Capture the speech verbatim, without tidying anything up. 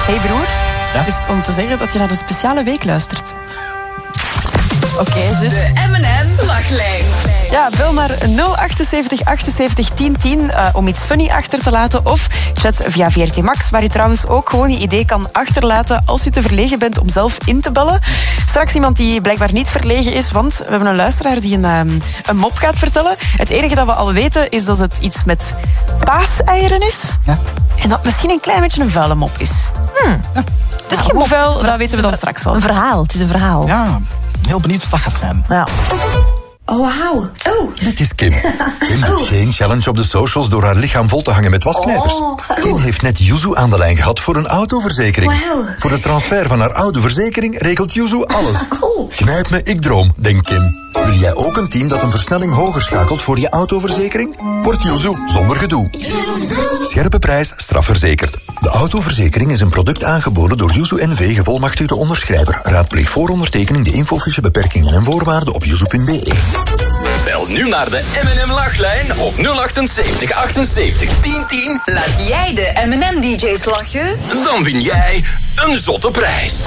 Hey broer, Ja? het is om te zeggen dat je naar een speciale week luistert. Oké, okay, zus. De M en M-lachlijn. Ja, bel naar nul achtenzeventig achtenzeventig tien tien uh, om iets funny achter te laten. Of chat via V R T Max, waar je trouwens ook gewoon je idee kan achterlaten als je te verlegen bent om zelf in te bellen. Straks iemand die blijkbaar niet verlegen is, want we hebben een luisteraar die een, um, een mop gaat vertellen. Het enige dat we al weten is dat het iets met paaseieren is. Ja. En dat het misschien een klein beetje een vuile mop is. Hmm. Ja. Het is geen mop, vuil, dat weten we dan straks wel. Een verhaal, het is een verhaal. Ja, heel benieuwd wat dat gaat zijn. Ja. Oh, wauw. Oh. Dit is Kim. Kim doet geen challenge op de socials door haar lichaam vol te hangen met wasknijpers. Oh. Kim heeft net Yuzu aan de lijn gehad voor een autoverzekering. Wauw. Voor de transfer van haar oude verzekering regelt Yuzu alles. Cool. Knijp me, ik droom, denkt Kim. Wil jij ook een team dat een versnelling hoger schakelt voor je autoverzekering? Word Yuzu zonder gedoe. Scherpe prijs, strafverzekerd. De autoverzekering is een product aangeboden door Yuzu N V, gevolmachtigde onderschrijver. Raadpleeg voor ondertekening de infofiche, beperkingen en voorwaarden op yuzu punt b e. Bel nu naar de M en M-lachlijn op nul achtenzeventig achtenzeventig tien tien. Laat jij de M en M-D J's lachen? Dan win jij een zotte prijs.